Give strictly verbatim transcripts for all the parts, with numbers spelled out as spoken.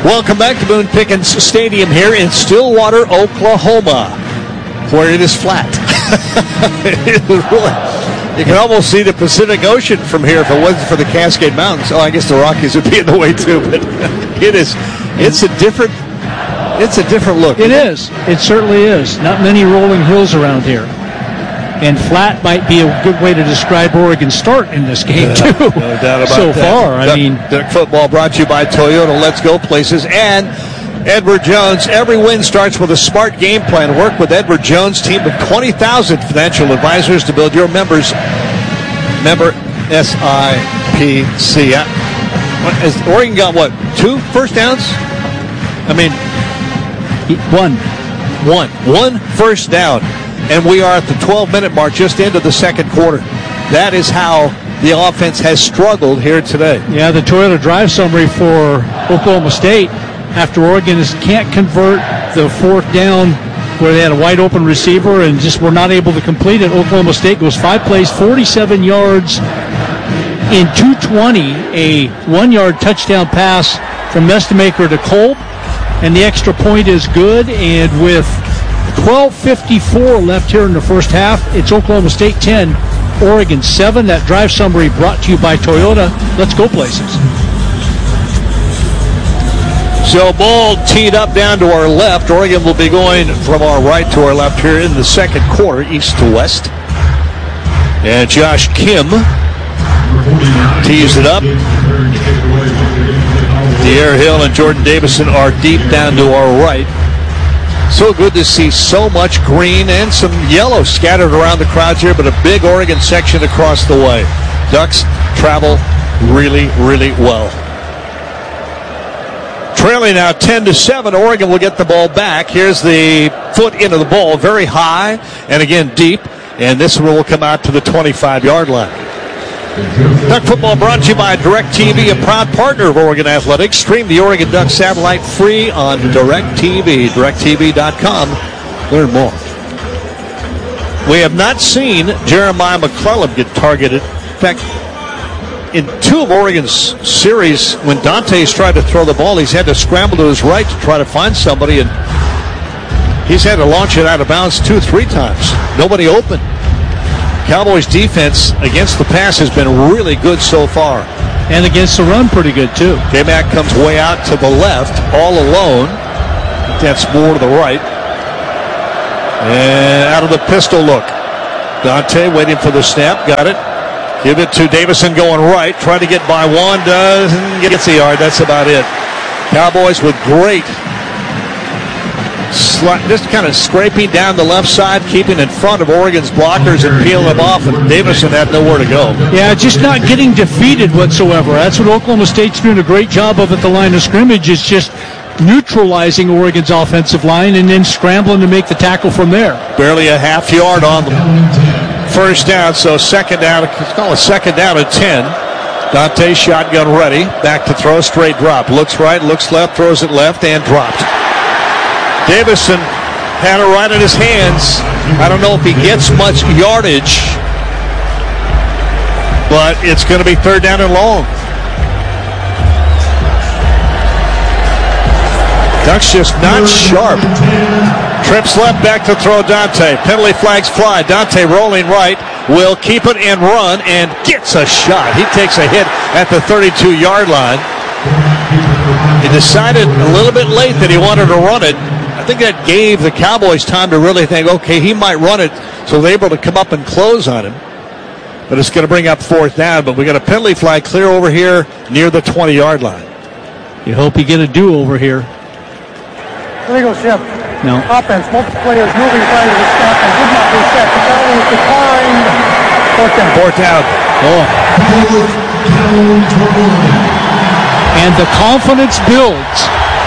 Welcome back to Boone Pickens Stadium here in Stillwater, Oklahoma, where it is flat. It is really, you can almost see the Pacific Ocean from here if it wasn't for the Cascade Mountains. Oh, I guess the Rockies would be in the way too, but it is, it's a different, it's a different look. It is. It certainly is. Not many rolling hills around here. And flat might be a good way to describe Oregon's start in this game, too. No doubt about so that. far, I Duck, mean. Duck football brought to you by Toyota Let's Go Places and Edward Jones. Every win starts with a smart game plan. Work with Edward Jones' team of twenty thousand financial advisors to build your members. Member S I P C. Has Oregon got, what, two first downs? I mean. One. One. One first down. And we are at the twelve-minute mark, just into the second quarter. That is how the offense has struggled here today. Yeah, the Toyota drive summary for Oklahoma State after Oregon is, can't convert the fourth down where they had a wide-open receiver and just were not able to complete it. Oklahoma State goes five plays, forty-seven yards in two twenty, a one-yard touchdown pass from Mestemaker to Kolb, and the extra point is good, and with twelve fifty-four left here in the first half. It's Oklahoma State ten, Oregon seven. That drive summary brought to you by Toyota. Let's go places. So ball teed up down to our left. Oregon will be going from our right to our left here in the second quarter, east to west. And Josh Kim tees it up. De'Aaron Hill and Jordan Davison are deep down to our right. So good to see so much green and some yellow scattered around the crowds here, but a big Oregon section across the way. Ducks travel really, really well. Trailing now ten to seven. Oregon will get the ball back. Here's the foot into the ball, very high and again deep, and this one will come out to the twenty-five-yard line. Duck football brought to you by DirecTV, a proud partner of Oregon Athletics. Stream the Oregon Ducks satellite free on DirecTV, direct T V dot com. Learn more. We have not seen Jeremiah McClellan get targeted. In fact, in two of Oregon's series, when Dante's tried to throw the ball, he's had to scramble to his right to try to find somebody, and he's had to launch it out of bounds two, three times. Nobody open. Cowboys defense against the pass has been really good so far. And against the run, pretty good, too. J-Mac comes way out to the left, all alone. That's more to the right. And out of the pistol look. Dante waiting for the snap. Got it. Give it to Davison going right. Trying to get by one. Doesn't get the yard. That's about it. Cowboys with great just kind of scraping down the left side, keeping in front of Oregon's blockers and peeling them off, and Davison had nowhere to go. Yeah, just not getting defeated whatsoever. That's what Oklahoma State's doing a great job of at the line of scrimmage, is just neutralizing Oregon's offensive line and then scrambling to make the tackle from there. Barely a half yard on the first down, so second down, let's call it second down at ten. Dante shotgun ready, back to throw, straight drop. Looks right, looks left, throws it left, and dropped. Davison had it right in his hands. I don't know if he gets much yardage, but it's going to be third down and long. Ducks just not sharp. Trips left, back to throw Dante. Penalty flags fly. Dante rolling right, will keep it and run, and gets a shot. He takes a hit at the thirty-two-yard line. He decided a little bit late that he wanted to run it. I think that gave the Cowboys time to really think, okay, he might run it, so they're able to come up and close on him. But it's going to bring up fourth down, but we got a penalty flag clear over here near the twenty-yard line. You hope you get a do-over here. Illegal shift. No. Offense, multiple players moving side of the snap and did not reset. The penalty is declined. Fourth down. Fourth down. Oh. And the confidence builds.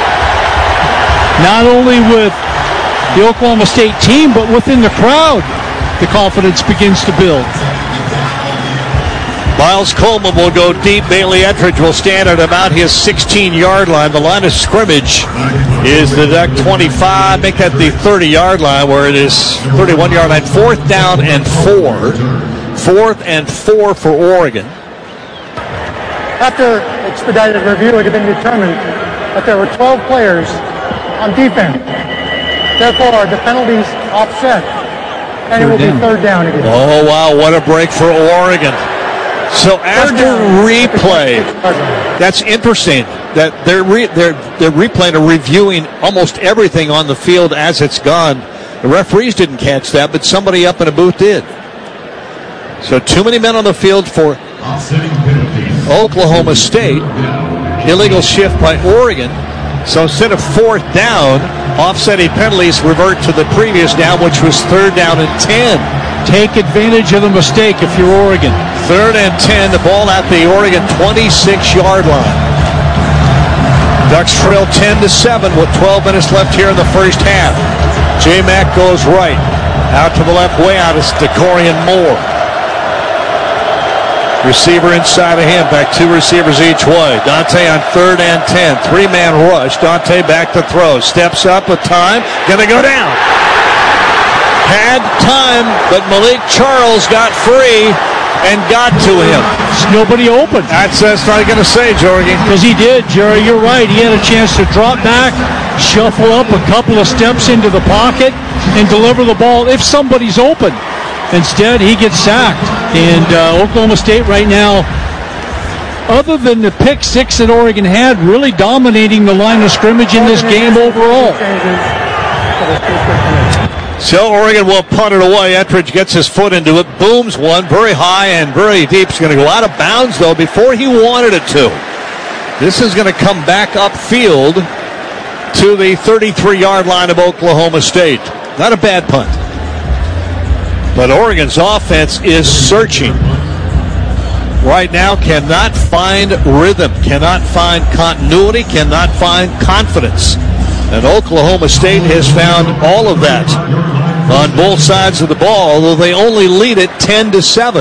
Not only with the Oklahoma State team, but within the crowd, the confidence begins to build. Miles Coleman will go deep. Bailey Ettridge will stand at about his sixteen-yard line. The line of scrimmage is the Duck twenty-five. Make that the thirty-yard line, where it is thirty-one-yard line. Fourth down and four. Fourth and four for Oregon. After expedited review, it had been determined but there were twelve players on defense. Therefore, the penalties offset, and it will be third down again. Oh, wow, what a break for Oregon. So after replay, that's interesting that they're re, they're they're replaying or reviewing almost everything on the field as it's gone. The referees didn't catch that, but somebody up in a booth did. So too many men on the field for Oklahoma State. Illegal shift by Oregon. So instead of fourth down, offsetting penalties revert to the previous down, which was third down and ten. Take advantage of the mistake if you're Oregon. Third and ten, the ball at the Oregon twenty-six-yard line. Ducks trail ten to seven with twelve minutes left here in the first half. J-Mac goes right. Out to the left, way out is DeCorian Moore. Receiver inside of him, back two receivers each way. Dante on third and ten, three-man rush. Dante back to throw, steps up with time, gonna go down. Had time, but Malik Charles got free and got to him. There's nobody open. That's, that's what I'm going to say, Jorgie. Because he did, Jerry. You're right. He had a chance to drop back, shuffle up a couple of steps into the pocket, and deliver the ball if somebody's open. Instead, he gets sacked. And uh, Oklahoma State right now, other than the pick six that Oregon had, really dominating the line of scrimmage in this game overall. So Oregon will punt it away. Ettridge gets his foot into it, booms one very high and very deep. It's going to go out of bounds, though, before he wanted it to. This is going to come back upfield to the thirty-three-yard line of Oklahoma State. Not a bad punt. But Oregon's offense is searching. Right now cannot find rhythm, cannot find continuity, cannot find confidence. And Oklahoma State has found all of that on both sides of the ball, although they only lead it ten to seven.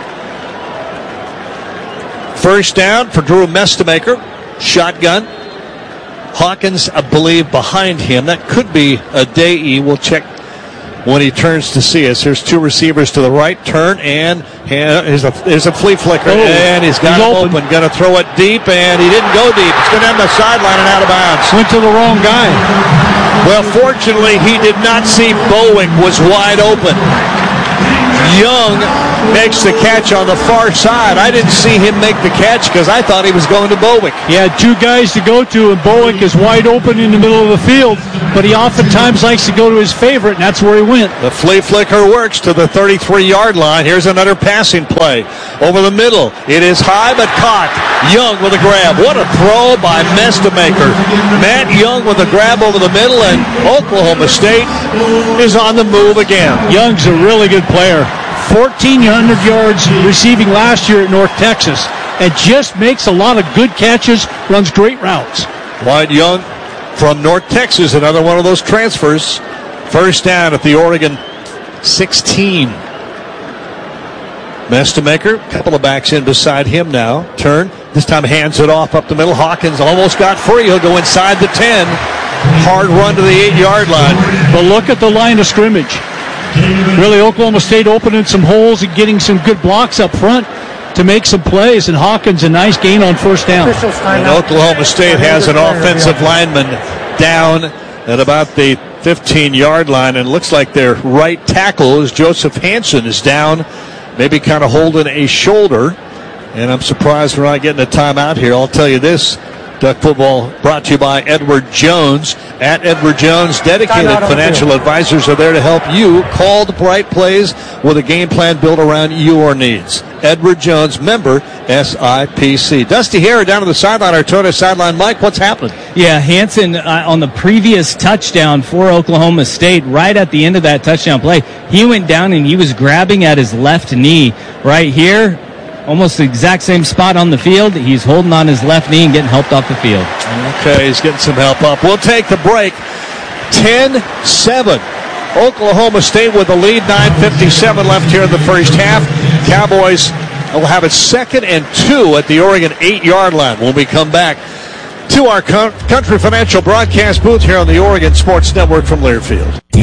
First down for Drew Mestemaker. Shotgun. Hawkins, I believe, behind him. That could be a Day. We'll check when he turns to see us. There's two receivers to the right. Turn, and there's a, there's a flea flicker. Oh, and he's got he's it open. open. Going to throw it deep, and he didn't go deep. It's going down the sideline and out of bounds. Went to the wrong guy. Well, fortunately, he did not see Bowick was wide open. Young makes the catch on the far side. I didn't see him make the catch because I thought he was going to Bowick. He had two guys to go to, and Bowick is wide open in the middle of the field, but he oftentimes likes to go to his favorite, and that's where he went. The flea flicker works to the thirty-three-yard line. Here's another passing play. Over the middle. It is high, but caught. Young with a grab. What a throw by Mestemaker. Matt Young with a grab over the middle, and Oklahoma State is on the move again. Young's a really good player. fourteen hundred yards receiving last year at North Texas, and just makes a lot of good catches, runs great routes. Wyatt Young from North Texas, another one of those transfers. First down at the Oregon sixteen. Mestemaker, a couple of backs in beside him now. Turn, this time hands it off up the middle. Hawkins almost got free. He'll go inside the ten. Hard run to the eight-yard line. But look at the line of scrimmage. Really, Oklahoma State opening some holes and getting some good blocks up front to make some plays, and Hawkins a nice gain on first down. And Oklahoma State has an offensive lineman down at about the fifteen-yard line, and it looks like their right tackle is Joseph Hansen is down, maybe kind of holding a shoulder, and I'm surprised we're not getting a timeout here. I'll tell you this. Duck Football brought to you by Edward Jones. At Edward Jones, dedicated financial advisors are there to help you call the right plays with a game plan built around your needs. Edward Jones, member S I P C. Dusty Hare down to the sideline, our Toyota sideline. Mike, what's happening? Yeah, Hansen uh, on the previous touchdown for Oklahoma State, right at the end of that touchdown play, he went down and he was grabbing at his left knee right here. Almost the exact same spot on the field. He's holding on his left knee and getting helped off the field. Okay, he's getting some help up. We'll take the break. ten seven. Oklahoma State with the lead. nine fifty-seven left here in the first half. Cowboys will have it second and two at the Oregon eight-yard line when we come back to our Country Financial broadcast booth here on the Oregon Sports Network from Learfield. Yeah!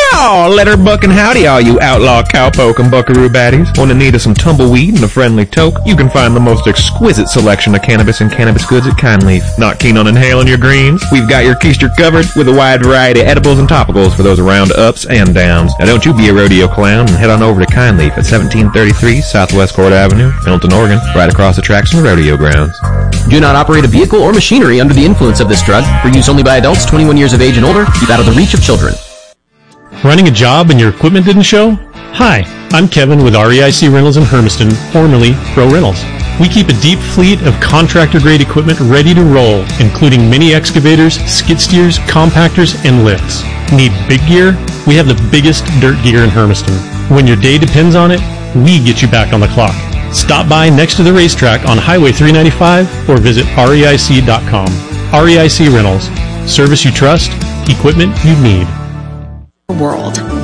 Oh, let her buck and howdy, all you outlaw cowpoke and buckaroo baddies. Want in need of some tumbleweed and a friendly toke? You can find the most exquisite selection of cannabis and cannabis goods at Kindleaf. Not keen on inhaling your greens? We've got your keister covered with a wide variety of edibles and topicals for those around ups and downs. Now don't you be a rodeo clown and head on over to Kindleaf at seventeen thirty-three Southwest Court Avenue, Milton, Oregon, right across the tracks from the rodeo grounds. Do not operate a vehicle or machinery under the influence of this drug. For use only by adults twenty-one years of age and older. Keep out of the reach of children. Running a job and your equipment didn't show? Hi, I'm Kevin with R E I C Rentals in Hermiston, formerly Pro Rentals. We keep a deep fleet of contractor-grade equipment ready to roll, including mini excavators, skid steers, compactors, and lifts. Need big gear? We have the biggest dirt gear in Hermiston. When your day depends on it, we get you back on the clock. Stop by next to the racetrack on Highway three ninety-five or visit R E I C dot com. R E I C Rentals. Service you trust, equipment you need. World.